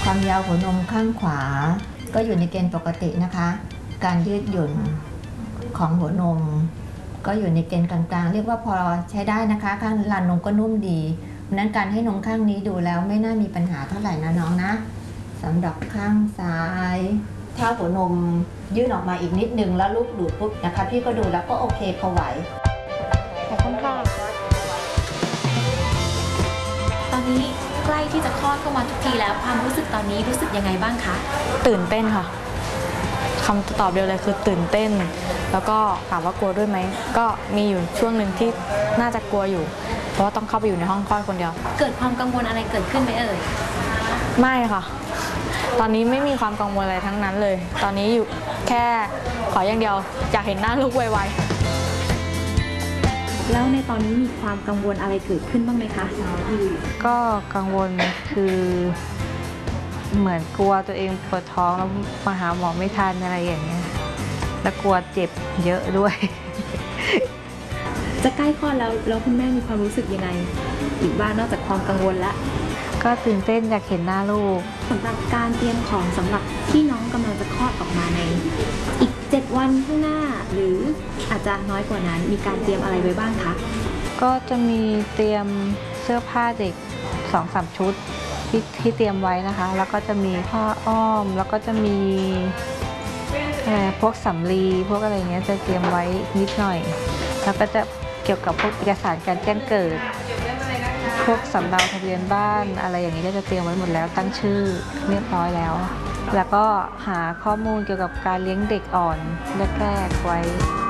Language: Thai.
ความยาวหัวนมข้างขวาก็อยู่ในเกณฑ์ปกตินะคะ การยืดหยุ่นของหัวนมก็อยู่ในเกณฑ์กลางๆเรียกว่าพอใช้ได้นะคะข้างลานนมก็นุ่มดีเพราะนั้นการให้นมข้างนี้ดูแล้วไม่น่ามีปัญหาเท่าไหร่นะน้องนะสำหรับข้างซ้ายถ้าหัวนมยื่นออกมาอีกนิดนึงแล้วลูกดูดปุ๊บนะคะพี่ก็ดูแล้วก็โอเคพอไหวขอบคุณค่ะตอนนี้ใกล้ที่จะคลอดเข้ามาทุกทีแล้วความรู้สึกตอนนี้รู้สึกยังไงบ้างคะตื่นเต้นค่ะคำตอบเดียวเลยคือตื่นเต้นแล้วก็ถามว่ากลัวด้วยไหมก็มีอยู่ช่วงหนึ่งที่น่าจะกลัวอยู่เพราะว่าต้องเข้าไปอยู่ในห้องคลอดคนเดียวเกิดความกังวลอะไรเกิดขึ้นไหมเอ่ยไม่ค่ะตอนนี้ไม่มีความกังวลอะไรทั้งนั้นเลยตอนนี้อยู่แค่ขออย่างเดียวอยากเห็นหน้าลูกไวๆแล้วในตอนนี้มีความกังวลอะไรเกิดขึ้นบ้างไหมคะก็กังวลคือเหมือนกลัวตัวเองปวดท้องแล้วมาหาหมอไม่ทันอะไรอย่างเงี้ยแล้วกลัวเจ็บเยอะด้วยจะใกล้คลอดแล้วคุณแม่มีความรู้สึกยังไงอีกบ้างนอกจากความกังวลละก็ตื่นเต้นอยากเห็นหน้าลูกสำหรับการเตรียมของสำหรับที่น้องกำลังจะคลอดออกมาในอีก7 วันข้างหน้าหรืออาจจะน้อยกว่านั้นมีการเตรียมอะไรไว้บ้างคะก็จะมีเตรียมเสื้อผ้าเด็ก 2-3 ชุดที่เตรียมไว้นะคะแล้วก็จะมีผ้าอ้อมแล้วก็จะมีพวกสำลีพวกอะไรเงี้ยจะเตรียมไว้นิดหน่อยแล้วก็จะเกี่ยวกับพวกเอกสารการแจ้งเกิดพวกสำเนาทะเบียนบ้านอะไรอย่างนี้ก็จะเตรียมไว้หมดแล้วตั้งชื่อเรียบร้อยแล้วแล้วก็หาข้อมูลเกี่ยวกับการเลี้ยงเด็กอ่อนแรกๆไว้